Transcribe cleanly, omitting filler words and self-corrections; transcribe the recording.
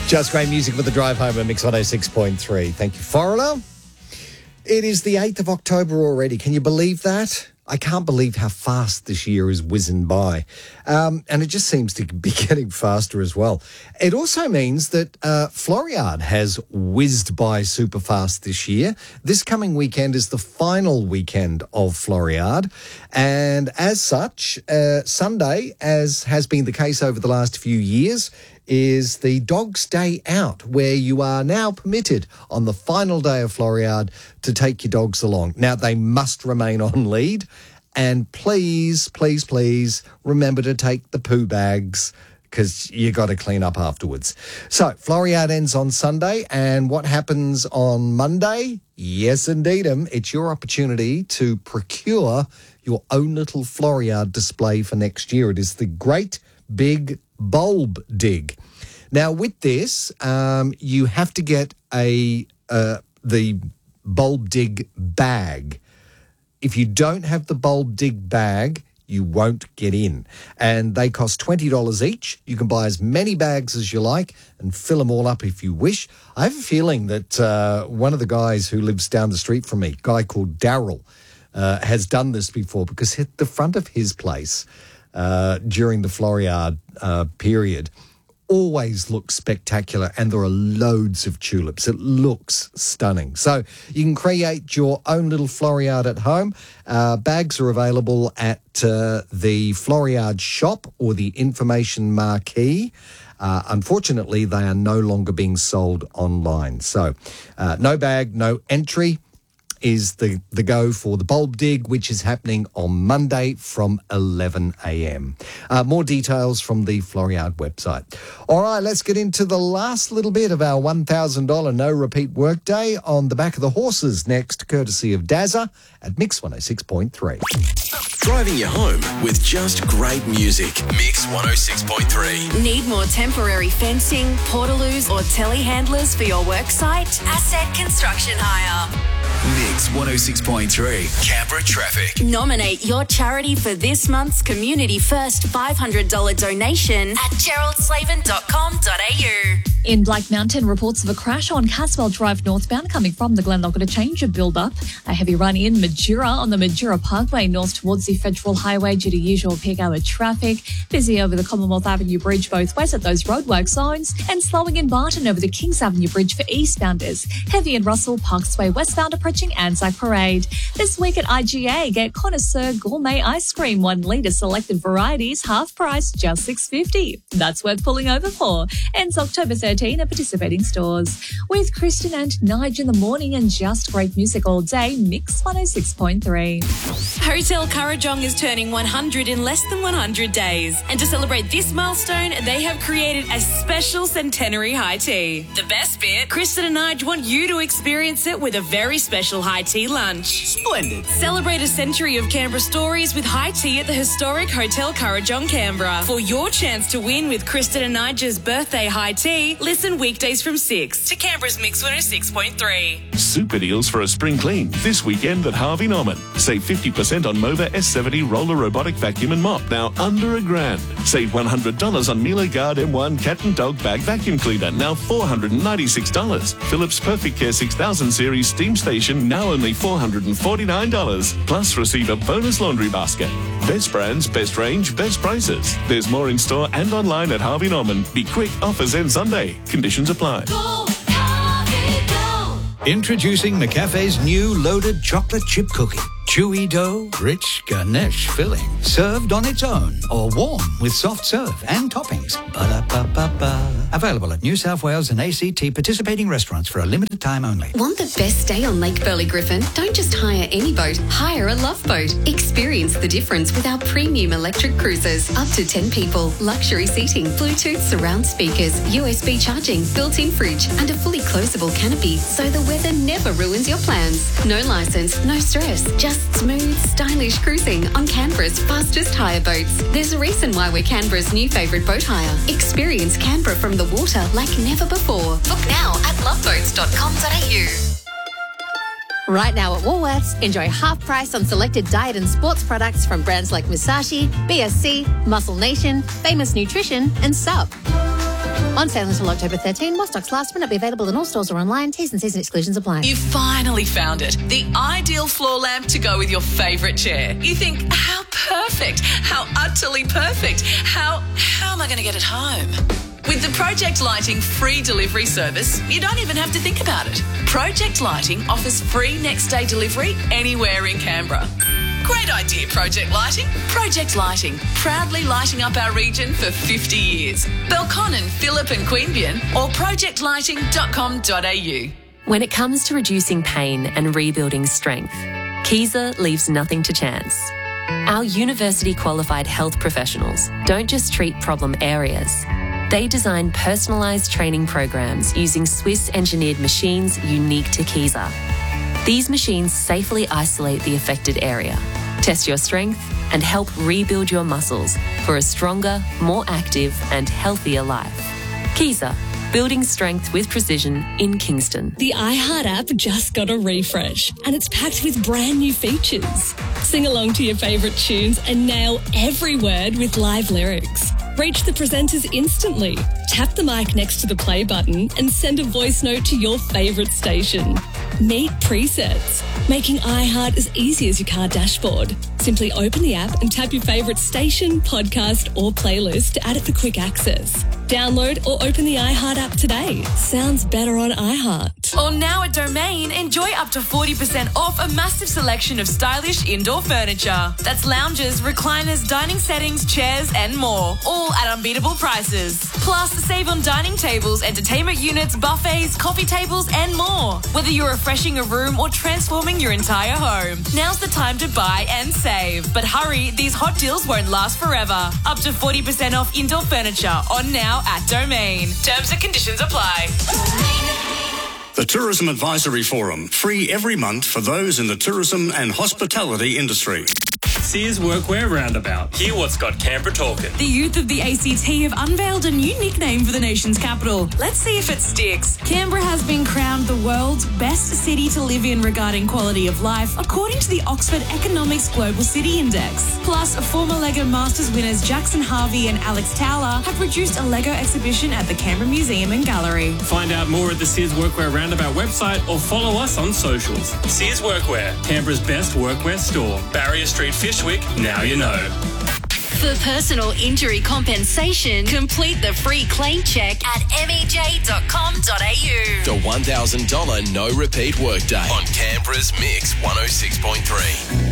Just great music with the drive home at Mix 106.3. Thank you, Foreigner. It is the 8th of October already. Can you believe that? I can't believe how fast this year is whizzing by. And it just seems to be getting faster as well. It also means that Floriade has whizzed by super fast this year. This coming weekend is the final weekend of Floriade. And as such, Sunday, as has been the case over the last few years, is the Dog's Day Out, where you are now permitted on the final day of Floriade to take your dogs along. Now, they must remain on lead, and please, please, please remember to take the poo bags because you got to clean up afterwards. So, Floriade ends on Sunday, and what happens on Monday? Yes, indeed, it's your opportunity to procure your own little Floriade display for next year. It is the Great Big Bulb Dig. Now, with this, you have to get the Bulb Dig bag. If you don't have the Bulb Dig bag, you won't get in. And they cost $20 each. You can buy as many bags as you like and fill them all up if you wish. I have a feeling that one of the guys who lives down the street from me, a guy called Daryl, has done this before, because at the front of his place during the Floriade period always looks spectacular, and there are loads of tulips. It looks stunning. So you can create your own little Floriade at home. Bags are available at the Floriade shop or the information marquee. Unfortunately, they are no longer being sold online. So no bag, no entry is the go for the Bulb Dig, which is happening on Monday from 11 a.m. More details from the Floriade website. All right, let's get into the last little bit of our $1,000 no-repeat workday on the back of the horses next, courtesy of Dazza at Mix 106.3. Driving you home with just great music. Mix 106.3. Need more temporary fencing, portaloos or telehandlers for your worksite? Asset Construction Hire. Mix 106.3. Canberra Traffic. Nominate your charity for this month's Community First $500 donation at geraldslaven.com.au. In Black Mountain, reports of a crash on Caswell Drive northbound coming from the Glenlock to change a build-up. A heavy run in Majura on the Majura Parkway north towards the Federal Highway due to usual peak hour traffic. Busy over the Commonwealth Avenue Bridge both ways at those roadwork zones, and slowing in Barton over the Kings Avenue Bridge for eastbounders. Heavy in Russell, Parksway westbound approaching Anzac Parade. This week at IGA, get Connoisseur Gourmet Ice Cream, 1 litre selected varieties, half price, just $6.50. That's worth pulling over for. Ends October 13 at participating stores. With Kristen and Nige in the morning and just great music all day, Mix 106.3. Hotel Kurrajong is turning 100 in less than 100 days. And to celebrate this milestone, they have created a special centenary high tea. The best bit, Kristen and Nige want you to experience it with a very special high tea lunch. Splendid. Celebrate a century of Canberra stories with high tea at the historic Hotel Kurrajong, Canberra. For your chance to win with Kristen and Nige's birthday high tea, listen weekdays from 6 to Canberra's Mix 106.3. Super deals for a spring clean this weekend at Harvey Norman. Save 50% on Mova S70 roller robotic vacuum and mop, now under $1,000. Save $100 on Miele Guard M1 cat and dog bag vacuum cleaner, now $496. Philips Perfect Care 6000 series steam station, now only $449. Plus receive a bonus laundry basket. Best brands, best range, best prices. There's more in store and online at Harvey Norman. Be quick, offers end Sunday. Conditions apply. Introducing McCafe's new loaded chocolate chip cookie. Chewy dough, rich ganache filling, served on its own or warm with soft serve and toppings. Ba-da-ba-ba-ba. Available at New South Wales and ACT participating restaurants for a limited time only. Want the best day on Lake Burley Griffin? Don't just hire any boat, hire a Love Boat. Experience the difference with our premium electric cruisers. Up to 10 people, luxury seating, Bluetooth surround speakers, USB charging, built-in fridge and a fully closable canopy so the weather never ruins your plans. No licence, no stress, just smooth, stylish cruising on Canberra's fastest hire boats. There's a reason why we're Canberra's new favourite boat hire. Experience Canberra from the water like never before. Book now at loveboats.com.au. Right now at Woolworths, enjoy half price on selected diet and sports products from brands like Musashi, BSC, Muscle Nation, Famous Nutrition and Sup. On sale until October 13. More stocks last will not be available in all stores or online. T's and C's and exclusions apply. You finally found it. The ideal floor lamp to go with your favourite chair. You think, how perfect, how utterly perfect, how am I going to get it home? With the Project Lighting free delivery service, you don't even have to think about it. Project Lighting offers free next day delivery anywhere in Canberra. Great idea, Project Lighting. Project Lighting, proudly lighting up our region for 50 years. Belconnen, Phillip and Queanbeyan or projectlighting.com.au. When it comes to reducing pain and rebuilding strength, Kaiser leaves nothing to chance. Our university-qualified health professionals don't just treat problem areas. They design personalised training programs using Swiss-engineered machines unique to Kaiser. These machines safely isolate the affected area, test your strength, and help rebuild your muscles for a stronger, more active and healthier life. Kaiser, building strength with precision in Kingston. The iHeart app just got a refresh and it's packed with brand new features. Sing along to your favourite tunes and nail every word with live lyrics. Reach the presenters instantly. Tap the mic next to the play button and send a voice note to your favourite station. Meet presets, making iHeart as easy as your car dashboard. Simply open the app and tap your favourite station, podcast or playlist to add it for quick access. Download or open the iHeart app today. Sounds better on iHeart. Or now at Domain, enjoy up to 40% off a massive selection of stylish indoor furniture. That's lounges, recliners, dining settings, chairs and more, all at unbeatable prices. Plus, save on dining tables, entertainment units, buffets, coffee tables and more. Whether you're refreshing a room or transforming your entire home, now's the time to buy and save. But hurry, these hot deals won't last forever. Up to 40% off indoor furniture on now at Domain. Terms and conditions apply. The Tourism Advisory Forum, free every month for those in the tourism and hospitality industry. Sears Workwear Roundabout. Hear what's got Canberra talking. The youth of the ACT have unveiled a new nickname for the nation's capital. Let's see if it sticks. Canberra has been crowned the world's best city to live in regarding quality of life, according to the Oxford Economics Global City Index. Plus, former LEGO Masters winners Jackson Harvey and Alex Towler have produced a LEGO exhibition at the Canberra Museum and Gallery. Find out more at the Sears Workwear Roundabout website or follow us on socials. Sears Workwear, Canberra's best workwear store. Barrier Street, Fishwick, now you know. For personal injury compensation, complete the free claim check at mej.com.au. The $1,000 no repeat workday on Canberra's Mix 106.3.